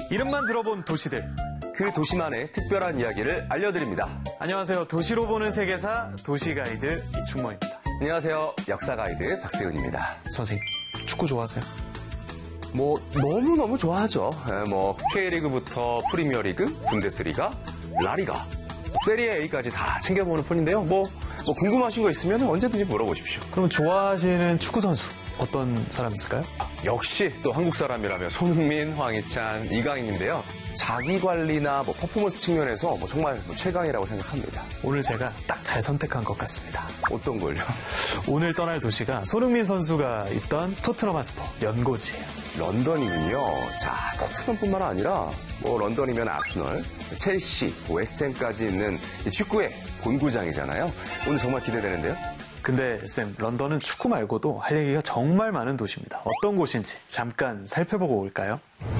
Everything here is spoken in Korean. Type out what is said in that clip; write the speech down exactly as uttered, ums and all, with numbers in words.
이름만 들어본 도시들. 그 도시만의 특별한 이야기를 알려드립니다. 안녕하세요. 도시로 보는 세계사 도시가이드 이충모입니다. 안녕하세요. 역사 가이드 박세훈입니다. 선생님, 축구 좋아하세요? 뭐 너무너무 좋아하죠. 뭐 K리그부터 프리미어리그, 분데스리가, 라리가, 세리에 A까지 다 챙겨보는 편인데요. 뭐, 뭐 궁금하신 거 있으면 언제든지 물어보십시오. 그럼 좋아하시는 축구 선수 어떤 사람 있을까요? 역시 또 한국 사람이라면 손흥민, 황희찬, 이강인인데요. 자기 관리나 뭐 퍼포먼스 측면에서 뭐 정말 뭐 최강이라고 생각합니다. 오늘 제가 딱 잘 선택한 것 같습니다. 어떤 걸요? 오늘 떠날 도시가 손흥민 선수가 있던 토트넘 핫스퍼 연고지예요. 런던이군요. 자, 토트넘뿐만 아니라 뭐 런던이면 아스널, 첼시, 웨스트햄까지 있는 이 축구의 본구장이잖아요. 오늘 정말 기대되는데요. 근데 쌤, 런던은 축구 말고도 할 얘기가 정말 많은 도시입니다. 어떤 곳인지 잠깐 살펴보고 올까요?